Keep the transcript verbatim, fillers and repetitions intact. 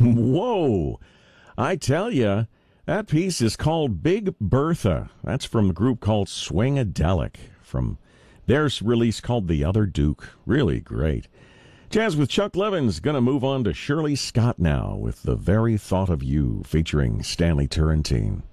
Whoa! I tell you, that piece is called Big Bertha. That's from a group called Swingadelic, from their release called The Other Duke. Really great. Jazz with Chuck Levin's going to move on to Shirley Scott now with The Very Thought of You, featuring Stanley Turrentine.